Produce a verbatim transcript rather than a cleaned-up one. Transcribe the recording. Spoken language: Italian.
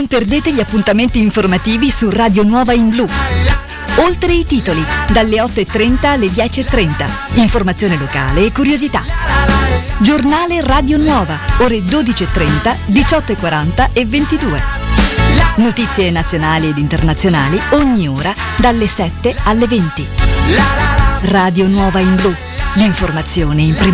Non perdete gli appuntamenti informativi su Radio Nuova in Blu. Oltre i titoli, dalle otto e trenta alle dieci e trenta. Informazione locale e curiosità. Giornale Radio Nuova, ore dodici e trenta, diciotto e quaranta e ventidue. Notizie nazionali ed internazionali ogni ora dalle sette alle venti. Radio Nuova in Blu, l'informazione in prima